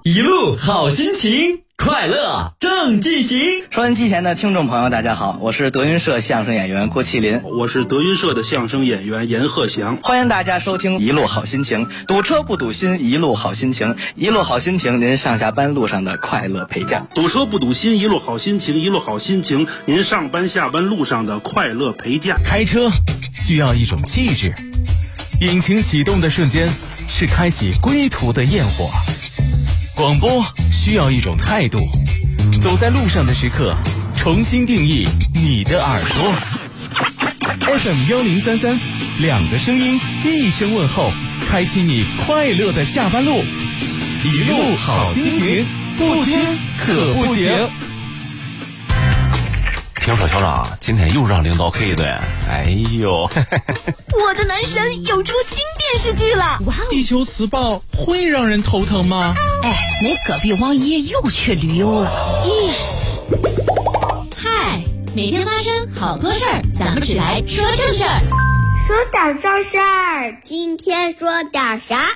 一路好心情，快乐正进行。 收音机前的听众朋友大家好，我是德云社相声演员郭麒麟， 我是德云社的相声演员严鹤翔。 欢迎大家收听一路好心情，堵车不堵心，一路好心情，一路好心情，您上下班路上的快乐陪驾。 堵车不堵心，一路好心情，一路好心情，您上班下班路上的快乐陪驾。 开车需要一种气质，引擎启动的瞬间是开启归途的焰火。广播需要一种态度，走在路上的时刻，重新定义你的耳朵。FM 1033，两个声音，一声问候，开启你快乐的下班路。一路好心情，不听可不行。 听说校长今天又让领导 K 的，哎呦！ 我的男神有出新电视剧了！哇哦！ 地球磁暴会让人头疼吗？ 哎，那隔壁王爷又去旅游了。 嗨，每天发生好多事儿，咱们只来说正事儿。 说点正事儿，今天说点啥？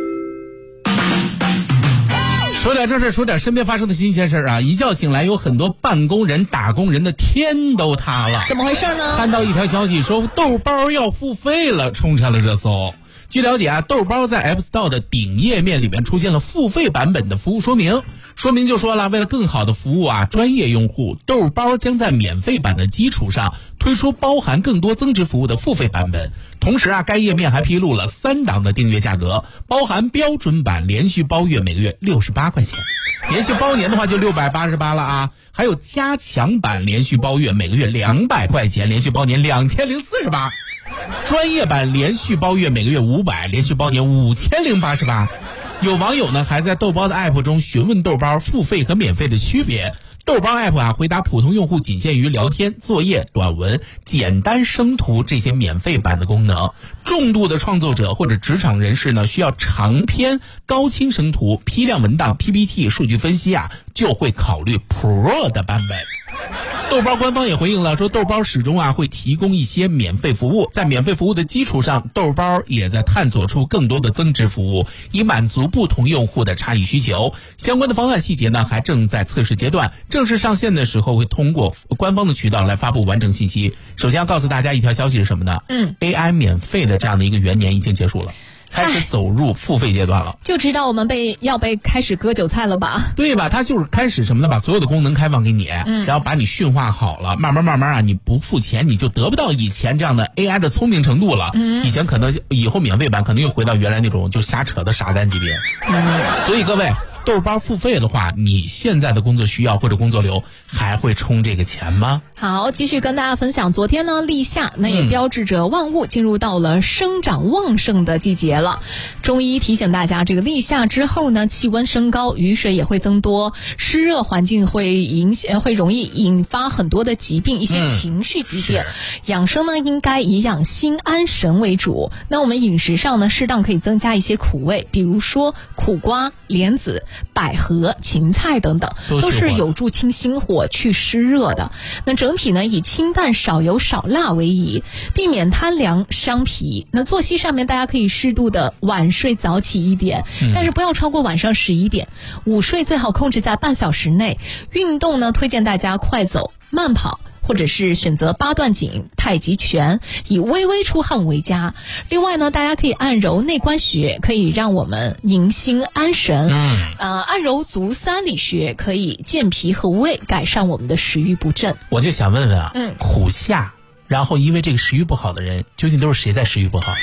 说点正事，说点身边发生的新鲜事啊！一觉醒来，有很多办公人、打工人的天都塌了。 怎么回事呢？ 看到一条消息说豆包要付费了，冲上了热搜。据了解啊，豆包在 App Store 的顶页面里面出现了付费版本的服务说明，说明就说了，为了更好的服务啊专业用户，豆包将在免费版的基础上推出包含更多增值服务的付费版本。同时啊，该页面还披露了3档的订阅价格，包含标准版连续包月每个月68块钱，连续包年的话就688了啊，还有加强版连续包月每个月200块钱，连续包年2048。专业版连续包月每个月500，连续包年5088。有网友呢还在豆包的 app 中询问豆包付费和免费的区别。豆包 app 啊回答普通用户仅限于聊天、作业、短文、简单生图这些免费版的功能。重度的创作者或者职场人士呢需要长篇高清生图、批量文档、PPT 数据分析啊，就会考虑 Pro 的版本。豆包官方也回应了，说豆包始终啊会提供一些免费服务，在免费服务的基础上，豆包也在探索出更多的增值服务，以满足不同用户的差异需求。相关的方案细节呢还正在测试阶段，正式上线的时候会通过官方的渠道来发布完整信息。首先要告诉大家一条消息是什么呢？AI 免费的这样的一个元年已经结束了。开始走入付费阶段了， 就知道我们要被开始割韭菜了吧？ 对吧？他就是开始什么呢？把所有的功能开放给你，然后把你驯化好了，慢慢啊，你不付钱你就得不到以前这样的 AI 的聪明程度了。以前可能以后免费版可能又回到原来那种就瞎扯的傻蛋级别。所以各位，豆包付费的话，你现在的工作需要或者工作流还会充这个钱吗？ 好，继续跟大家分享，昨天呢立夏，那也标志着万物进入到了生长旺盛的季节了。中医提醒大家，这个立夏之后呢，气温升高，雨水也会增多，湿热环境会容易引发很多的疾病，一些情绪疾病。养生呢应该以养心安神为主。那我们饮食上呢，适当可以增加一些苦味，比如说苦瓜、莲子、百合、芹菜等等，都是有助清心火、去湿热的。那整体呢，以清淡、少油、少辣为宜，避免贪凉伤脾。那作息上面，大家可以适度的晚睡早起一点，但是不要超过晚上11点。午睡最好控制在半小时内。运动呢，推荐大家快走、慢跑，或者是选择8段锦、太极拳，以微微出汗为佳。另外呢，大家可以按揉内关穴，可以让我们宁心安神。按揉足三里穴，可以健脾和胃，改善我们的食欲不振。 我就想问问啊，苦夏，然后因为这个食欲不好的人，究竟都是谁在食欲不好？